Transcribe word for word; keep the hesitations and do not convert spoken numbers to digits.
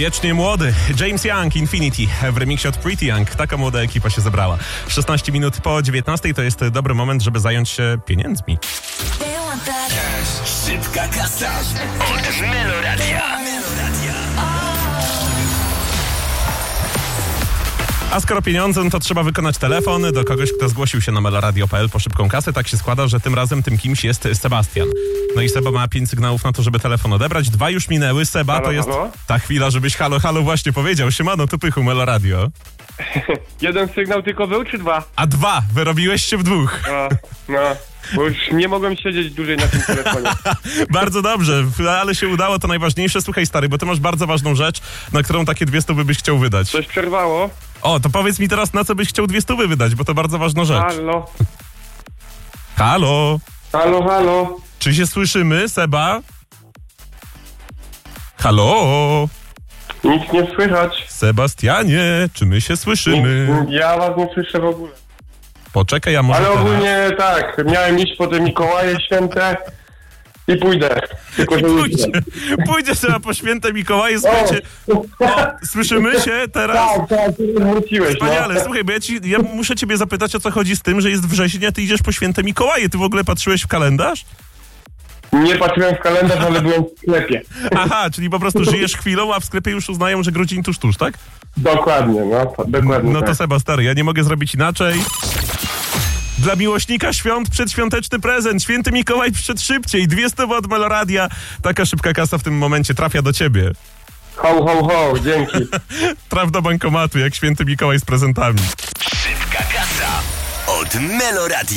Wiecznie młody. James Young, Infinity w remiksie od Pretty Young. Taka młoda ekipa się zebrała. szesnaście minut po dziewiętnastej to jest dobry moment, żeby zająć się pieniędzmi. Szybka kasa od Meloradia. A skoro pieniądze, to trzeba wykonać telefon do kogoś, kto zgłosił się na meloradio kropka p l po szybką kasę. Tak się składa, że tym razem tym kimś jest Sebastian. No i Seba ma pięć sygnałów na to, żeby telefon odebrać. Dwa już minęły. Seba, halo, to jest halo? ta chwila, żebyś halo, halo właśnie powiedział. Siemano, tu Pychu, Meloradio. Jeden sygnał tylko był, czy dwa? A dwa, wyrobiłeś się w dwóch. No, no, bo już nie mogłem siedzieć dłużej na tym telefonie. Bardzo dobrze, ale się udało, to najważniejsze. Słuchaj, stary, bo ty masz bardzo ważną rzecz, na którą takie dwie stówy byś chciał wydać. Coś przerwało? O, to powiedz mi teraz, na co byś chciał dwie stówy wydać, bo to bardzo ważna rzecz. Halo, Halo, halo, halo. czy się słyszymy, Seba? Halo, Nic nie słychać. Sebastianie, czy my się słyszymy? Ja was nie słyszę w ogóle. Poczekaj, ja może Ale teraz. ogólnie tak, miałem iść po te Mikołaje święte i pójdę. Tylko, że Pójdzie, pójdzie Seba po święte Mikołaje, słuchajcie. Słyszymy się teraz? Tak, tak, ty wróciłeś, Wspaniale, no. słuchaj, bo ja, ci, ja muszę ciebie zapytać, o co chodzi z tym, że jest wrzesień, a ty idziesz po święte Mikołaje. Ty w ogóle patrzyłeś w kalendarz? Nie patrzyłem w kalendarz, ale byłem w sklepie. Aha, czyli po prostu żyjesz chwilą, a w sklepie już uznają, że grudzień tuż, tuż, tak? Dokładnie, no, to- dokładnie No to tak. Seba, stary, ja nie mogę zrobić inaczej. Dla miłośnika świąt przedświąteczny prezent. Święty Mikołaj przyszedł szybciej. Dwie stówy od Meloradia. Taka szybka kasa w tym momencie trafia do ciebie. Ho, ho, ho, dzięki. Traf do bankomatu, jak święty Mikołaj z prezentami. Szybka kasa od Meloradia.